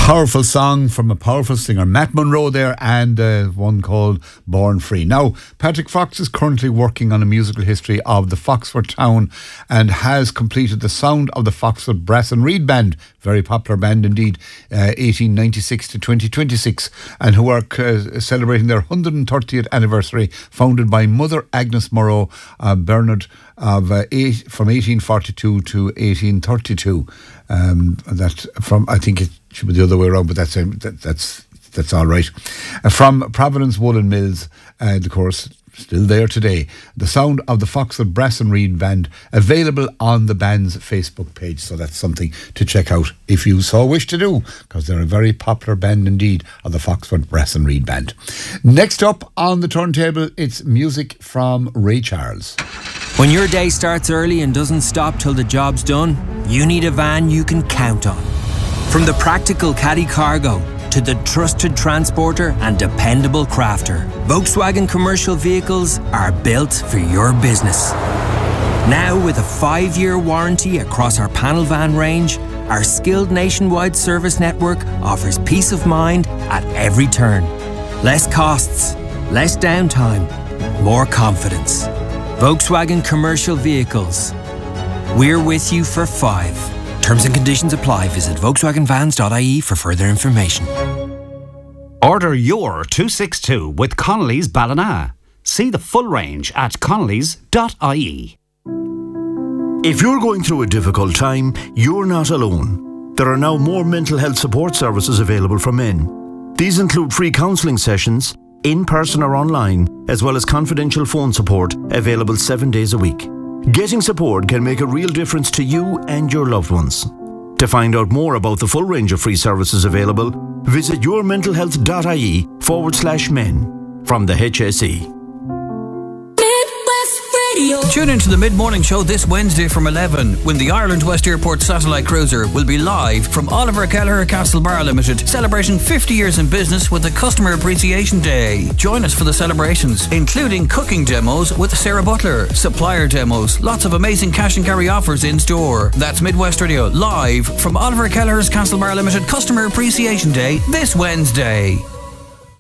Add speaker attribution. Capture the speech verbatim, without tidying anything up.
Speaker 1: powerful song from a powerful singer, Matt Monro there, and uh, one called Born Free. Now, Patrick Fox is currently working on a musical history of the Foxford town and has completed The Sound of the Foxford Brass and Reed Band, very popular band indeed, uh, eighteen ninety-six to twenty twenty-six, and who are uh, celebrating their one hundred thirtieth anniversary, founded by Mother Agnes Morrow uh, Bernard of uh, eight, from eighteen forty-two to eighteen thirty-two. Um, that from I think it should be the other way around, but that's that, that's that's all right. Uh, from Providence Woolen Mills, uh, of course, still there today. The Sound of the Foxford Brass and Reed Band, available on the band's Facebook page. So that's something to check out if you so wish to do, because they're a very popular band indeed, of the Foxford Brass and Reed Band. Next up on the turntable, it's music from Ray Charles.
Speaker 2: When your day starts early and doesn't stop till the job's done, you need a van you can count on. From the practical caddy cargo to the trusted transporter and dependable crafter, Volkswagen commercial vehicles are built for your business. Now with a five-year warranty across our panel van range, our skilled nationwide service network offers peace of mind at every turn. Less costs, less downtime, more confidence. Volkswagen commercial vehicles. We're with you for five. Terms and conditions apply. Visit Volkswagen Vans dot I E for further information.
Speaker 3: Order your two sixty-two with Connolly's Ballina. See the full range at Connolly's dot I E.
Speaker 4: If you're going through a difficult time, you're not alone. There are now more mental health support services available for men. These include free counselling sessions, in person or online, as well as confidential phone support available seven days a week. Getting support can make a real difference to you and your loved ones. To find out more about the full range of free services available, visit yourmentalhealth.ie forward slash men from the H S E.
Speaker 5: Tune into the mid-morning show this Wednesday from eleven, when the Ireland West Airport Satellite Cruiser will be live from Oliver Kelleher Castlebar Limited, celebrating fifty years in business with the Customer Appreciation Day. Join us for the celebrations, including cooking demos with Sarah Butler, supplier demos, lots of amazing cash and carry offers in store. That's Midwest Radio, live from Oliver Kelleher's Castlebar Limited Customer Appreciation Day this Wednesday.